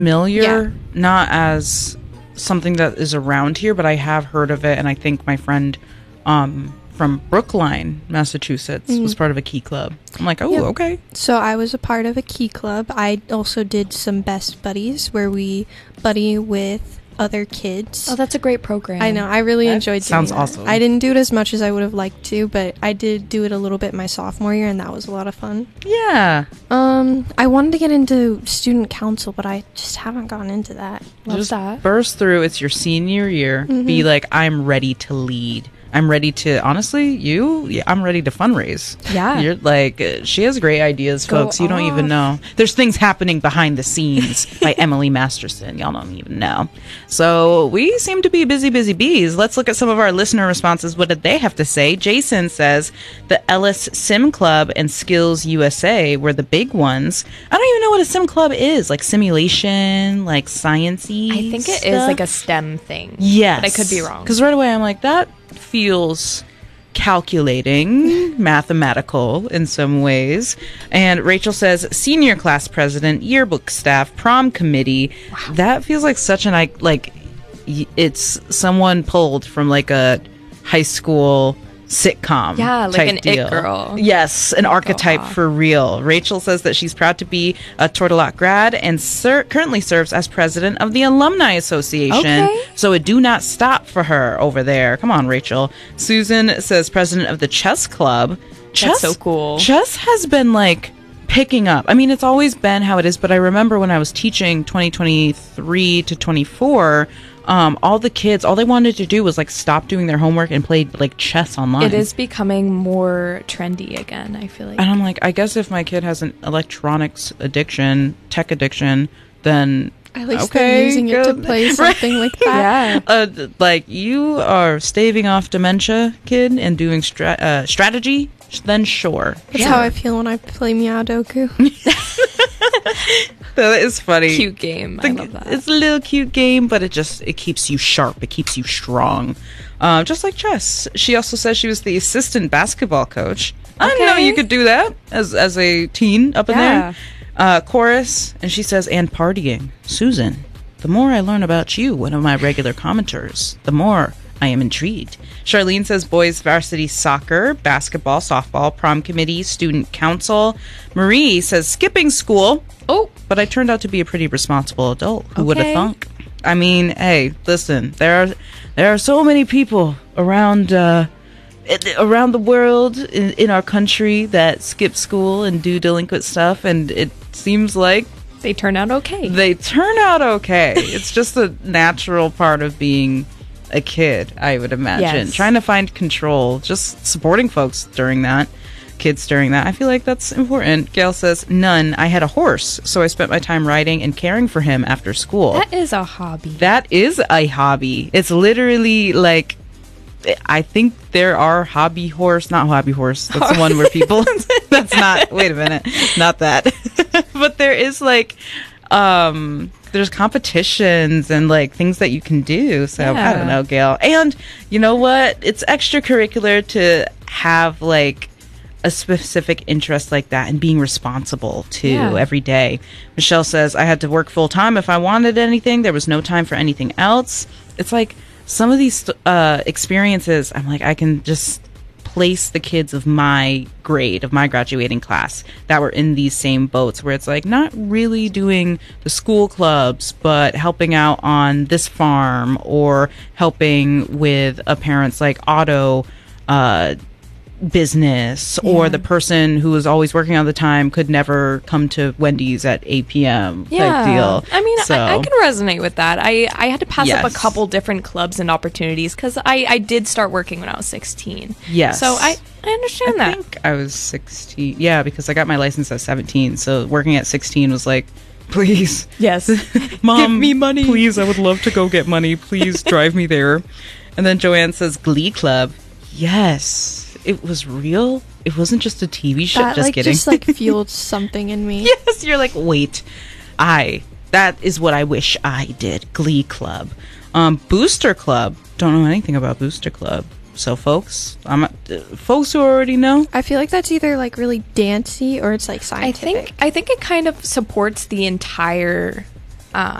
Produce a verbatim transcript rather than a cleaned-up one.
familiar, Yeah. not as something that is around here, but I have heard of it, and I think my friend um, from Brookline, Massachusetts, Mm-hmm. was part of a key club. I'm like, oh, Yep. okay. So I was a part of a key club. I also did some best buddies where we buddy with other kids. Oh, that's a great program. I know. I really That enjoyed doing sounds that. awesome. I didn't do it as much as I would have liked to, but I did do it a little bit my sophomore year, and that was a lot of fun. Yeah. Um, I wanted to get into student council, but I just haven't gotten into that. Love Just that. burst through. It's your senior year. Mm-hmm. Be like, I'm ready to lead. I'm ready to, honestly, you, yeah, I'm ready to fundraise. Yeah. You're like, uh, she has great ideas, Go folks. You don't even off. know. There's things happening behind the scenes by Emily Masterson. Y'all don't even know. So we seem to be busy, busy bees. Let's look at some of our listener responses. What did they have to say? Jason says the Ellis Sim Club and Skills U S A were the big ones. I don't even know what a sim club is. Like simulation, like science-y I think it is stuff? like a STEM thing. Yes. But I could be wrong. Because right away I'm like, that feels calculating, mathematical in some ways. And Rachel says, senior class president, yearbook staff, prom committee. That feels like such an, I- like, y- it's someone pulled from like a high school sitcom. Yeah, like type an it deal. girl. Yes, an archetype off. for real. Rachel says that she's proud to be a Tortolot grad and ser- currently serves as president of the Alumni Association. Okay. So it do not stop for her over there. Come on, Rachel. Susan says president of the chess club. Chess, so cool. Chess has been like picking up. I mean, it's always been how it is, but I remember when I was teaching twenty twenty-three to twenty-four, um, all the kids, all they wanted to do was like stop doing their homework and play like chess online. It is becoming more trendy again, I feel like. And I'm like, I guess if my kid has an electronics addiction, tech addiction, then At least okay, they're using it to good. play something like that. Yeah. uh, th- like you are staving off dementia, kid, and doing stra- uh, strategy, then sure. That's how I feel when I play Meowdoku. That is funny. Cute game. I love that. It's a little cute game, but it just it keeps you sharp. It keeps you strong, um, just like chess. She also says she was the assistant basketball coach. I didn't know Okay. you could do that as as a teen up in Yeah. there. Uh, chorus, and she says, and partying. Susan, the more I learn about you, one of my regular commenters, the more I am intrigued. Charlene says boys varsity soccer, basketball, softball, prom committee, student council. Marie says skipping school. Oh, But I turned out to be a pretty responsible adult. Who would have Okay. thunk? I mean, hey, listen, there are there are so many people around uh, i- around the world in, in our country that skip school and do delinquent stuff, and it seems like they turn out okay. they turn out okay. It's just a natural part of being a kid, I would imagine. Yes. Trying to find control, just supporting folks during that, kids during that. I feel like that's important. Gail says, none. I had a horse, so I spent my time riding and caring for him after school. That is a hobby. That is a hobby. It's literally like, I think there are hobby horse, not hobby horse. That's the one where people, that's not, wait a minute, not that. But there is like, um, there's competitions and like things that you can do. So I Yeah. don't know, Gail. And you know what? It's extracurricular to have like a specific interest like that and being responsible too Yeah. every day. Michelle says, I had to work full time if I wanted anything. There was no time for anything else. It's like some of these uh, experiences, I'm like, I can just place the kids of my grade, of my graduating class that were in these same boats where it's like not really doing the school clubs, but helping out on this farm or helping with a parent's like auto uh, business, or Yeah. the person who was always working all the time could never come to Wendy's at eight p.m. type deal. I mean, So, I, I can resonate with that. I, I had to pass up Yes. a couple different clubs and opportunities because I, I did start working when I was sixteen. Yes. So I, I understand I that. think I was sixteen. Yeah, because I got my license at seventeen. So working at sixteen was like, please, Yes. Mom, Give me money. Please, I would love to go get money. Please drive me there. And then Joanne says, Glee Club. Yes, it was real. It wasn't just a T V show. That Just like kidding. just like fueled something in me. Yes, you're like, wait, I, that is what I wish I did. Glee Club. Um, Booster Club. Don't know anything about Booster Club. So folks, I'm, uh, folks who already know. I feel like that's either like really dancey or it's like I scientific. think I think it kind of supports the entire Uh,